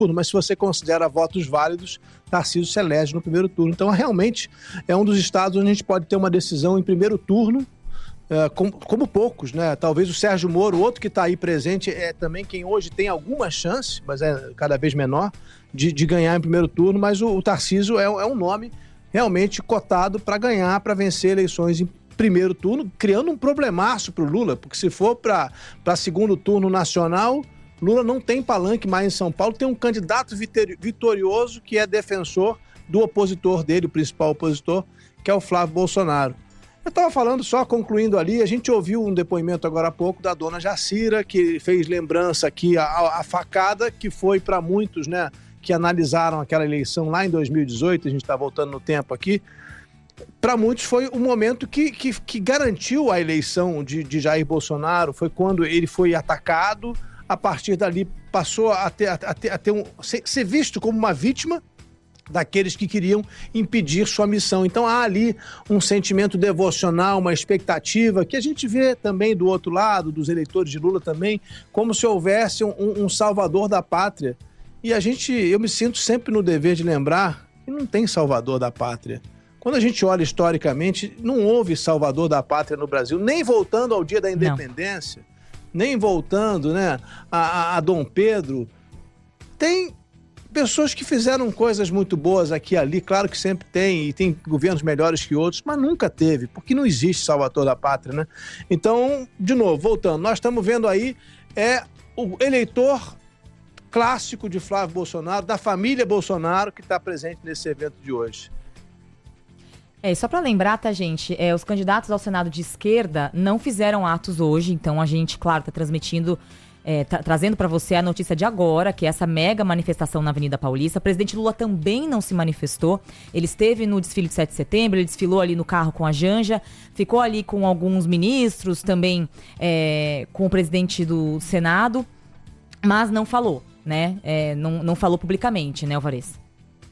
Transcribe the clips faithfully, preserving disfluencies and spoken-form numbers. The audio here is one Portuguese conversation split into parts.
turno, mas se você considera votos válidos, Tarcísio se elege no primeiro turno. Então, realmente, é um dos estados onde a gente pode ter uma decisão em primeiro turno, é, como, como poucos, né? Talvez o Sérgio Moro, outro que está aí presente, é também quem hoje tem alguma chance, mas é cada vez menor, de, de ganhar em primeiro turno, mas o, o Tarcísio é, é um nome realmente cotado para ganhar, para vencer eleições em primeiro turno, criando um problemaço para o Lula, porque se for para segundo turno nacional, Lula não tem palanque mais em São Paulo, tem um candidato vitorioso que é defensor do opositor dele, o principal opositor, que é o Flávio Bolsonaro. Eu estava falando, só concluindo ali, a gente ouviu um depoimento agora há pouco da dona Jacira, que fez lembrança aqui, a, a facada que foi para muitos, né, que analisaram aquela eleição lá em dois mil e dezoito, a gente está voltando no tempo aqui, para muitos foi o momento que, que, que garantiu a eleição de, de Jair Bolsonaro, foi quando ele foi atacado, a partir dali passou a, ter, a, ter, a ter um, ser visto como uma vítima daqueles que queriam impedir sua missão. Então há ali um sentimento devocional, uma expectativa que a gente vê também do outro lado, dos eleitores de Lula também, como se houvesse um, um salvador da pátria. E a gente, eu me sinto sempre no dever de lembrar que não tem salvador da pátria. Quando a gente olha historicamente, não houve salvador da pátria no Brasil, nem voltando ao dia da independência, não. nem voltando, né, a, a, a Dom Pedro. Tem pessoas que fizeram coisas muito boas aqui e ali, claro que sempre tem, e tem governos melhores que outros, mas nunca teve, porque não existe salvador da pátria, né? Então, de novo, voltando, nós estamos vendo aí é o eleitor clássico de Flávio Bolsonaro, da família Bolsonaro, que está presente nesse evento de hoje. É, só para lembrar, tá, gente, é, os candidatos ao Senado de esquerda não fizeram atos hoje, então a gente, claro, está transmitindo, é, tá, trazendo para você a notícia de agora, que é essa mega manifestação na Avenida Paulista. O presidente Lula também não se manifestou, ele esteve no desfile de sete de setembro, ele desfilou ali no carro com a Janja, ficou ali com alguns ministros, também é, com o presidente do Senado, mas não falou, né, é, não, não falou publicamente, né, Alvarez?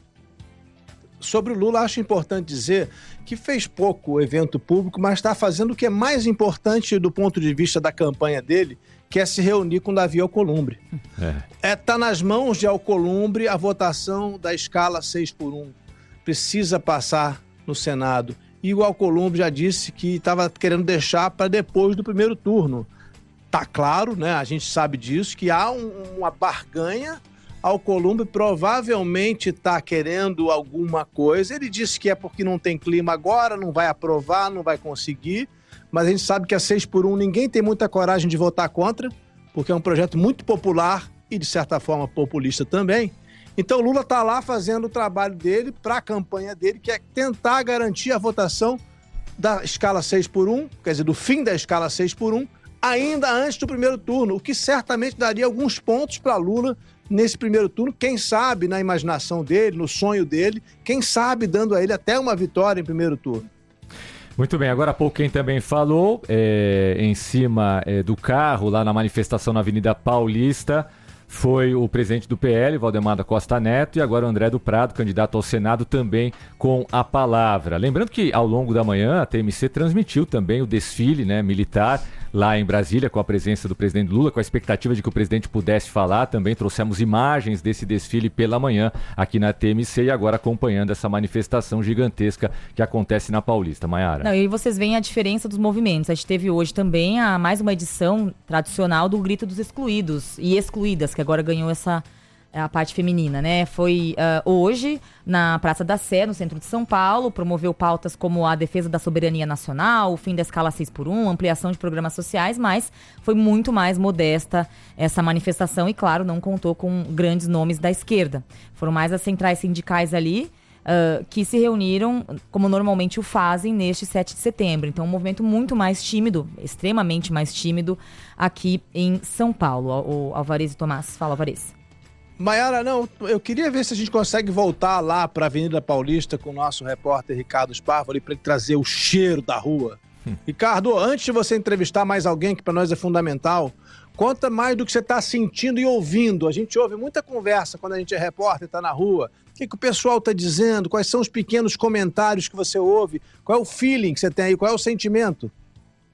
Sobre o Lula, acho importante dizer que fez pouco evento público, mas está fazendo o que é mais importante do ponto de vista da campanha dele, que é se reunir com Davi Alcolumbre. É. É, tá nas mãos de Alcolumbre a votação da escala seis por um. Precisa passar no Senado. E o Alcolumbre já disse que estava querendo deixar para depois do primeiro turno. Tá claro, né? A gente sabe disso, que há um, uma barganha. Alcolumbre provavelmente está querendo alguma coisa. Ele disse que é porque não tem clima agora, não vai aprovar, não vai conseguir. Mas a gente sabe que a seis por um ninguém tem muita coragem de votar contra, porque é um projeto muito popular e, de certa forma, populista também. Então, Lula está lá fazendo o trabalho dele para a campanha dele, que é tentar garantir a votação da escala seis por um, quer dizer, do fim da escala seis por um, ainda antes do primeiro turno, o que certamente daria alguns pontos para Lula nesse primeiro turno, quem sabe na imaginação dele, no sonho dele, quem sabe dando a ele até uma vitória em primeiro turno. Muito bem, agora há pouco quem também falou é, em cima é, do carro lá na manifestação na Avenida Paulista foi o presidente do P L, Valdemar da Costa Neto, e agora o André do Prado, candidato ao Senado, também com a palavra. Lembrando que ao longo da manhã a T M C transmitiu também o desfile, né, militar lá em Brasília, com a presença do presidente Lula, com a expectativa de que o presidente pudesse falar. Também trouxemos imagens desse desfile pela manhã aqui na T M C e agora acompanhando essa manifestação gigantesca que acontece na Paulista. Maiara. Não, e aí vocês veem a diferença dos movimentos. A gente teve hoje também a, mais uma edição tradicional do Grito dos Excluídos e Excluídas, que agora ganhou essa a parte feminina, né? Foi uh, hoje na Praça da Sé, no centro de São Paulo, promoveu pautas como a defesa da soberania nacional, o fim da escala seis por um, ampliação de programas sociais, mas foi muito mais modesta essa manifestação e, claro, não contou com grandes nomes da esquerda. Foram mais as centrais sindicais ali uh, que se reuniram, como normalmente o fazem, neste sete de setembro. Então, um movimento muito mais tímido, extremamente mais tímido, aqui em São Paulo. O Alvarez e Tomás. Fala, Alvarez. Maiara, não, eu queria ver se a gente consegue voltar lá para a Avenida Paulista com o nosso repórter Ricardo Sparvo ali para ele trazer o cheiro da rua. Hum. Ricardo, antes de você entrevistar mais alguém que para nós é fundamental, conta mais do que você está sentindo e ouvindo. A gente ouve muita conversa quando a gente é repórter e está na rua. O que, que o pessoal está dizendo? Quais são os pequenos comentários que você ouve? Qual é o feeling que você tem aí? Qual é o sentimento?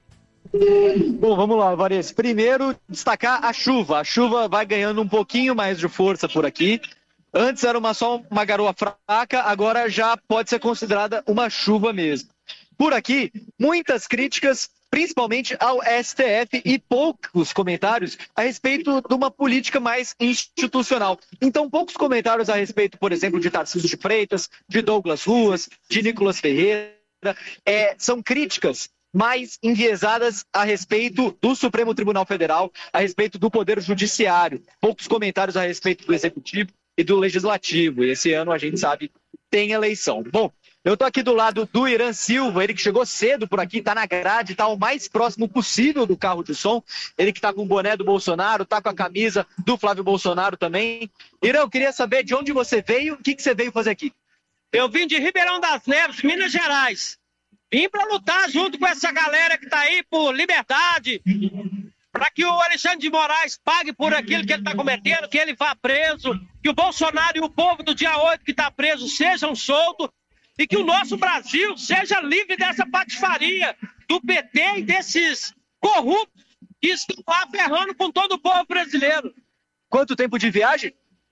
Bom, vamos lá, Vares. Primeiro, destacar a chuva. A chuva vai ganhando um pouquinho mais de força por aqui. Antes era uma, só uma garoa fraca, agora já pode ser considerada uma chuva mesmo. Por aqui, muitas críticas, principalmente ao S T F, e poucos comentários a respeito de uma política mais institucional. Então, poucos comentários a respeito, por exemplo, de Tarcísio de Freitas, de Douglas Ruas, de Nicolas Ferreira. É, são críticas mais enviesadas a respeito do Supremo Tribunal Federal, a respeito do Poder Judiciário. Poucos comentários a respeito do Executivo e do Legislativo. E esse ano, a gente sabe, tem eleição. Bom, eu estou aqui do lado do Irã Silva, ele que chegou cedo por aqui, está na grade, está o mais próximo possível do carro de som. Ele que está com o boné do Bolsonaro, está com a camisa do Flávio Bolsonaro também. Irã, eu queria saber de onde você veio, o que, que você veio fazer aqui? Eu vim de Ribeirão das Neves, Minas Gerais. Vim para lutar junto com essa galera que está aí por liberdade, para que o Alexandre de Moraes pague por aquilo que ele está cometendo, que ele vá preso, que o Bolsonaro e o povo do dia oito que está preso sejam soltos e que o nosso Brasil seja livre dessa patifaria do P T e desses corruptos que estão lá ferrando com todo o povo brasileiro. Quanto tempo de viagem?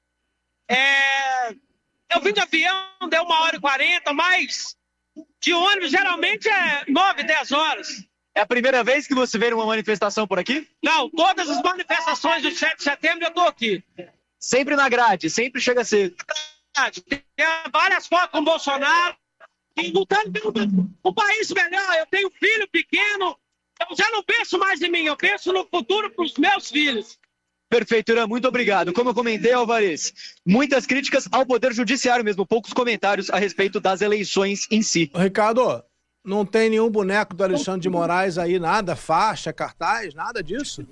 É... Eu vim de avião, deu uma hora e quarenta, mas de ônibus geralmente é nove, dez horas. É a primeira vez que você vê uma manifestação por aqui? Não, todas as manifestações do sete de setembro eu estou aqui. Sempre na grade, sempre chega cedo. Tem várias fotos com o Bolsonaro e lutando pelo um país melhor. Eu tenho filho pequeno, eu já não penso mais em mim, eu penso no futuro para os meus filhos. Perfeito, Irã, muito obrigado. Como eu comentei, Alvarez, muitas críticas ao Poder Judiciário mesmo, poucos comentários a respeito das eleições em si. Ricardo, não tem nenhum boneco do Alexandre de Moraes aí, nada, faixa, cartaz, nada disso?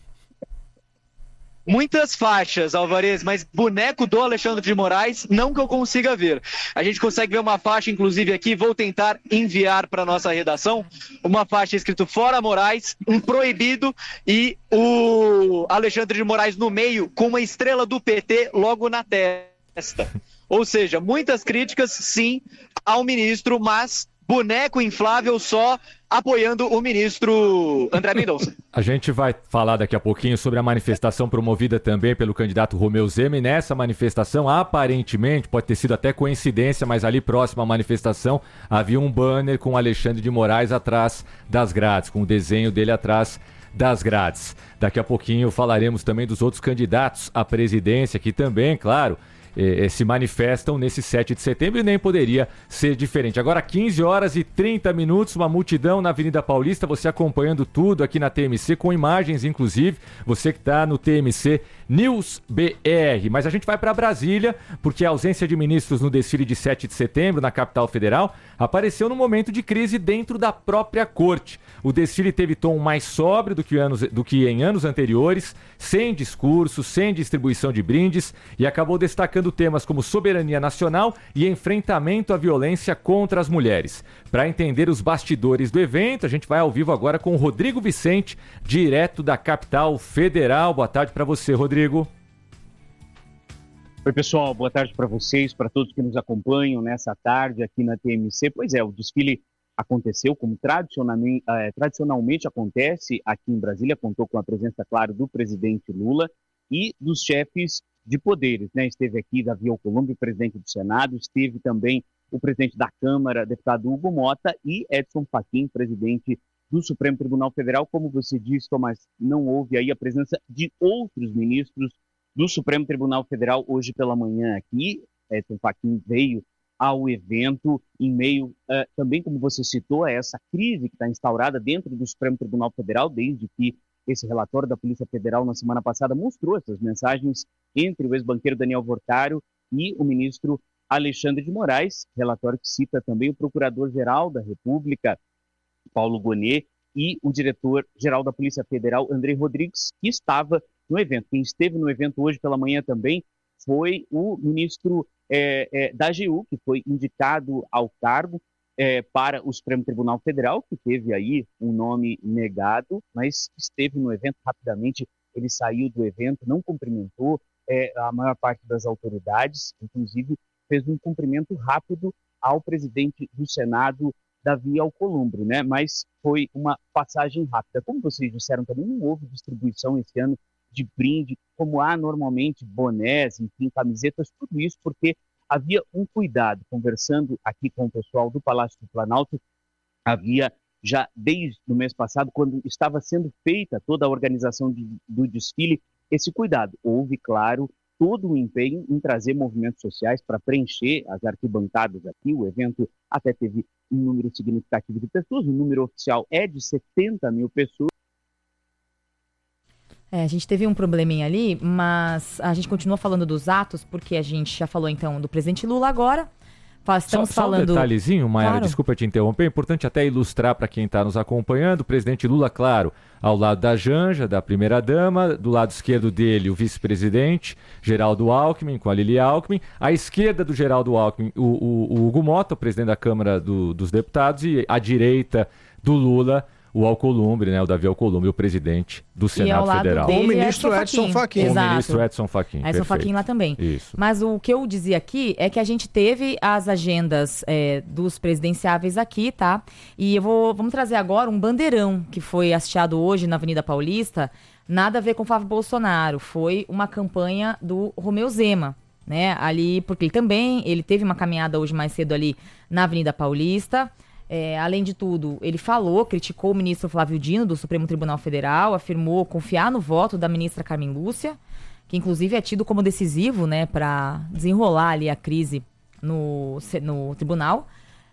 Muitas faixas, Alvarez, mas boneco do Alexandre de Moraes não que eu consiga ver. A gente consegue ver uma faixa, inclusive aqui, vou tentar enviar para nossa redação, uma faixa escrito Fora Moraes, um proibido e o Alexandre de Moraes no meio com uma estrela do P T logo na testa. Ou seja, muitas críticas, sim, ao ministro, mas boneco inflável só apoiando o ministro André Mendonça. A gente vai falar daqui a pouquinho sobre a manifestação promovida também pelo candidato Romeu Zema, e nessa manifestação, aparentemente, pode ter sido até coincidência, mas ali próximo à manifestação, havia um banner com Alexandre de Moraes atrás das grades, com o desenho dele atrás das grades. Daqui a pouquinho falaremos também dos outros candidatos à presidência, que também, claro, Eh, se manifestam nesse sete de setembro e nem poderia ser diferente. Agora quinze horas e trinta minutos, uma multidão na Avenida Paulista, você acompanhando tudo aqui na T M C, com imagens inclusive, você que está no T M C News B R. Mas a gente vai para Brasília, porque a ausência de ministros no desfile de sete de setembro na capital federal apareceu num momento de crise dentro da própria corte. O desfile teve tom mais sóbrio do que, anos, do que em anos anteriores, sem discurso, sem distribuição de brindes, e acabou destacando temas como soberania nacional e enfrentamento à violência contra as mulheres. Para entender os bastidores do evento, a gente vai ao vivo agora com o Rodrigo Vicente, direto da capital federal. Boa tarde para você, Rodrigo. Oi, pessoal, boa tarde para vocês, para todos que nos acompanham nessa tarde aqui na T M C. Pois é, o desfile aconteceu como tradicionalmente, eh, tradicionalmente acontece aqui em Brasília, contou com a presença, claro, do presidente Lula e dos chefes de poderes, né? Esteve aqui Davi Alcolumbre, presidente do Senado, esteve também o presidente da Câmara, deputado Hugo Mota, e Edson Fachin, presidente do Supremo Tribunal Federal. Como você disse, Tomás, não houve aí a presença de outros ministros do Supremo Tribunal Federal hoje pela manhã aqui. Edson Fachin veio ao evento em meio, uh, também como você citou, a essa crise que está instaurada dentro do Supremo Tribunal Federal, desde que esse relatório da Polícia Federal na semana passada mostrou essas mensagens entre o ex-banqueiro Daniel Vortaro e o ministro Alexandre de Moraes, relatório que cita também o Procurador-Geral da República, Paulo Gonet, e o diretor-geral da Polícia Federal, Andrei Rodrigues, que estava no evento. Quem esteve no evento hoje pela manhã também foi o ministro é, é, da A G U, que foi indicado ao cargo é, para o Supremo Tribunal Federal, que teve aí um nome negado, mas esteve no evento rapidamente. Ele saiu do evento, não cumprimentou é, a maior parte das autoridades, inclusive fez um cumprimento rápido ao presidente do Senado, da Via Alcolumbre, né? Mas foi uma passagem rápida. Como vocês disseram também, não houve distribuição esse ano de brinde, como há normalmente, bonés, enfim, camisetas, tudo isso porque havia um cuidado. Conversando aqui com o pessoal do Palácio do Planalto, havia já desde o mês passado, quando estava sendo feita toda a organização de, do desfile, esse cuidado. Houve, claro, todo o empenho em trazer movimentos sociais para preencher as arquibancadas aqui. O evento até teve um número significativo de pessoas, o número oficial é de setenta mil pessoas. É, a gente teve um probleminha ali, mas a gente continua falando dos atos, porque a gente já falou então do presidente Lula agora. Estamos só, falando... Só um detalhezinho, Mayara, claro. Desculpa te interromper, é importante até ilustrar para quem está nos acompanhando, o presidente Lula, claro, ao lado da Janja, da primeira-dama, do lado esquerdo dele o vice-presidente, Geraldo Alckmin, com a Lili Alckmin, à esquerda do Geraldo Alckmin, o, o, o Hugo Mota, o presidente da Câmara do, dos Deputados, e à direita do Lula, o Alcolumbre, né, o Davi Alcolumbre, o presidente do Senado Federal. Com o ministro Edson Fachin. Com o ministro Edson Fachin. Edson Fachin lá também. Isso. Mas o que eu dizia aqui é que a gente teve as agendas é, dos presidenciáveis aqui, tá? E eu vou, vamos trazer agora um bandeirão que foi hasteado hoje na Avenida Paulista, nada a ver com o Flávio Bolsonaro, foi uma campanha do Romeu Zema, né? Ali, porque ele também, ele teve uma caminhada hoje mais cedo ali na Avenida Paulista. É, além de tudo, ele falou, criticou o ministro Flávio Dino, do Supremo Tribunal Federal, afirmou confiar no voto da ministra Carmen Lúcia, que inclusive é tido como decisivo, né, para desenrolar ali a crise no, no tribunal.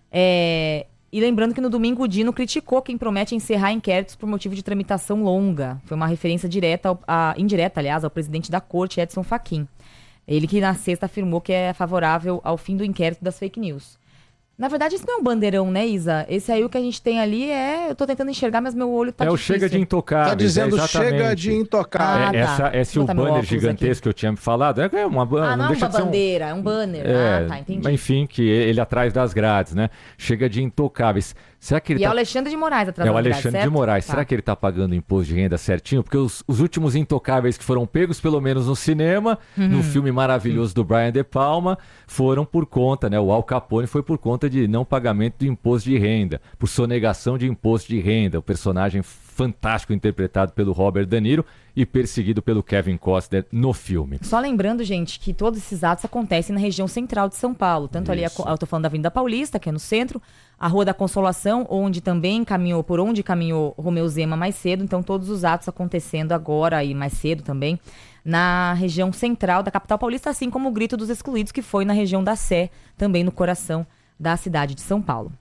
É, e lembrando que no domingo o Dino criticou quem promete encerrar inquéritos por motivo de tramitação longa. Foi uma referência direta, ao, a, indireta, aliás, ao presidente da corte, Edson Fachin. Ele que na sexta afirmou que é favorável ao fim do inquérito das fake news. Na verdade, isso não é um bandeirão, né, Isa? Esse aí o que a gente tem ali é... Eu tô tentando enxergar, mas meu olho tá É difícil. o Chega de Intocáveis. Tá dizendo é Chega de Intocáveis. Ah, é, tá. essa, esse é o banner gigantesco aqui que eu tinha me falado. É uma, ah, não, não é deixa uma de ser um... bandeira, é um banner. É, ah, tá, entendi. Enfim, que ele atrás das grades, né? Chega de Intocáveis. Será que ele e tá... é o Alexandre de Moraes atrás É o das grades, Alexandre certo? de Moraes. Tá. Será que ele tá pagando imposto de renda certinho? Porque os, os últimos Intocáveis que foram pegos, pelo menos no cinema, uhum. no filme maravilhoso do Brian De Palma, foram por conta, né? O Al Capone foi por conta de não pagamento do imposto de renda, por sonegação de imposto de renda. O personagem fantástico interpretado pelo Robert De Niro e perseguido pelo Kevin Costner no filme. Só lembrando, gente, que todos esses atos acontecem na região central de São Paulo. Tanto Isso. ali, eu tô falando da Avenida Paulista, que é no centro, a Rua da Consolação, onde também caminhou, por onde caminhou Romeu Zema mais cedo. Então, todos os atos acontecendo agora e mais cedo também na região central da capital paulista, assim como o Grito dos Excluídos, que foi na região da Sé, também no coração da cidade de São Paulo.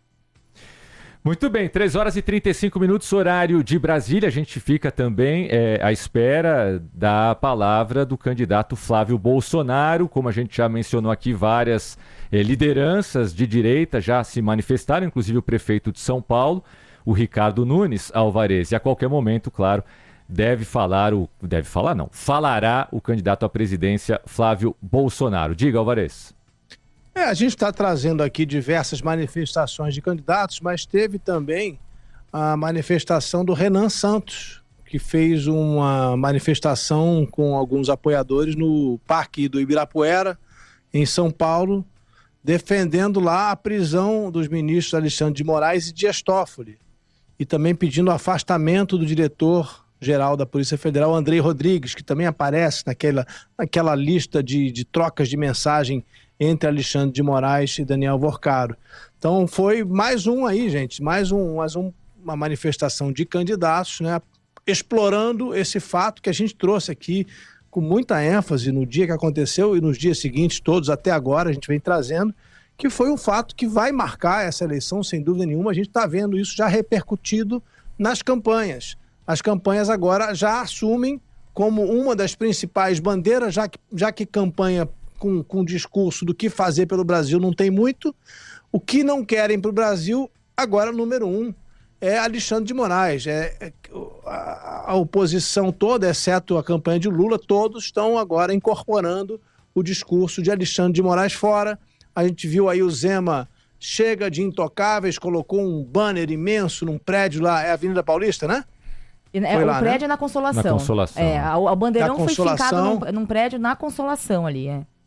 Muito bem, três horas e trinta e cinco minutos, horário de Brasília. A gente fica também é, à espera da palavra do candidato Flávio Bolsonaro. Como a gente já mencionou aqui, várias é, lideranças de direita já se manifestaram, inclusive o prefeito de São Paulo, o Ricardo Nunes Alvarez. E a qualquer momento, claro, deve falar, o deve falar não, falará o candidato à presidência Flávio Bolsonaro. Diga, Alvarez. É, a gente está trazendo aqui diversas manifestações de candidatos, mas teve também a manifestação do Renan Santos, que fez uma manifestação com alguns apoiadores no Parque do Ibirapuera, em São Paulo, defendendo lá a prisão dos ministros Alexandre de Moraes e Dias Toffoli, e também pedindo o afastamento do diretor-geral da Polícia Federal, Andrei Rodrigues, que também aparece naquela, naquela lista de, de trocas de mensagem entre Alexandre de Moraes e Daniel Vorcaro. Então foi mais um aí, gente, mais, um, mais um, uma manifestação de candidatos, né, explorando esse fato que a gente trouxe aqui com muita ênfase no dia que aconteceu e nos dias seguintes, todos até agora, a gente vem trazendo, que foi um fato que vai marcar essa eleição, sem dúvida nenhuma. A gente está vendo isso já repercutido nas campanhas. As campanhas agora já assumem como uma das principais bandeiras, já que, já que campanha com, com discurso do que fazer pelo Brasil não tem muito, o que não querem para o Brasil, agora número um, é Alexandre de Moraes. É, é, a, a oposição toda, exceto a campanha de Lula, todos estão agora incorporando o discurso de Alexandre de Moraes fora. A gente viu aí o Zema chega de intocáveis, colocou um banner imenso num prédio lá, é a Avenida Paulista, né? É, o lá, prédio né? é na Consolação. Na Consolação. É, o, o bandeirão foi fincado num, num prédio na Consolação ali, é.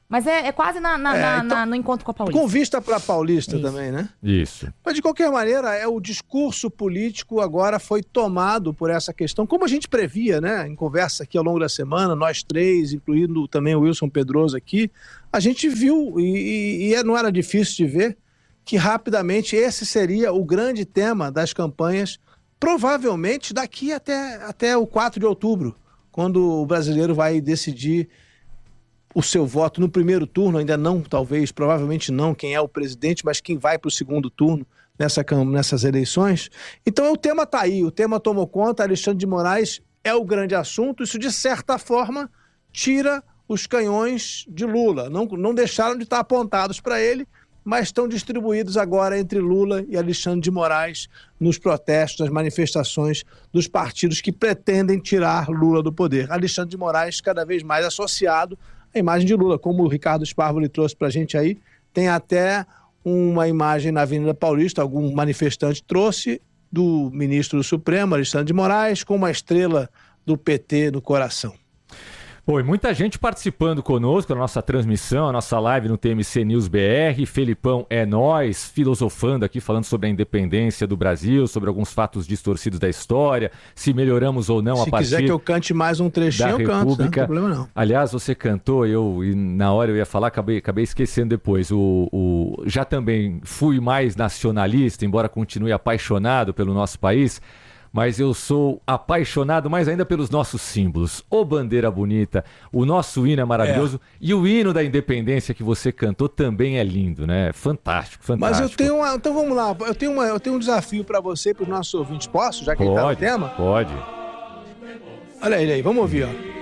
Mas é, é quase na, na, É, na, então, na, no encontro com a Paulista. Com vista para a Paulista Isso. também, né? Isso. Mas, de qualquer maneira, é, o discurso político agora foi tomado por essa questão, como a gente previa, né? Em conversa aqui ao longo da semana, nós três, incluindo também o Wilson Pedroso aqui, a gente viu, e, e, e não era difícil de ver, que rapidamente esse seria o grande tema das campanhas, provavelmente daqui até, até o quatro de outubro, quando o brasileiro vai decidir o seu voto no primeiro turno, ainda não, talvez, provavelmente não, quem é o presidente, mas quem vai para o segundo turno nessa, nessas eleições. Então o tema está aí, o tema tomou conta, Alexandre de Moraes é o grande assunto, isso de certa forma tira os canhões de Lula, não, não deixaram de estar apontados para ele, mas estão distribuídos agora entre Lula e Alexandre de Moraes nos protestos, nas manifestações dos partidos que pretendem tirar Lula do poder. Alexandre de Moraes cada vez mais associado a imagem de Lula, como o Ricardo Sparvoli trouxe para a gente aí, tem até uma imagem na Avenida Paulista, algum manifestante trouxe, do ministro do Supremo, Alexandre de Moraes, com uma estrela do P T no coração. Pô, e muita gente participando conosco na nossa transmissão, a nossa live no T M C News B R. Felipão é nós, filosofando aqui, falando sobre a independência do Brasil, sobre alguns fatos distorcidos da história, se melhoramos ou não se a partir quiser que eu cante mais um trechinho, eu canto, não tem problema não. Aliás, você cantou, eu e na hora eu ia falar, acabei, acabei esquecendo depois. O, o, já também fui mais nacionalista, embora continue apaixonado pelo nosso país, mas eu sou apaixonado mais ainda pelos nossos símbolos. Ô bandeira bonita, o nosso hino é maravilhoso, é. E o hino da independência que você cantou também é lindo, né? Fantástico, fantástico. Mas eu tenho uma... Então vamos lá, eu tenho, uma, eu tenho um desafio para você e para os nossos ouvintes. Posso, já que pode, ele tá no tema? Pode. Olha ele aí, vamos ouvir, ó.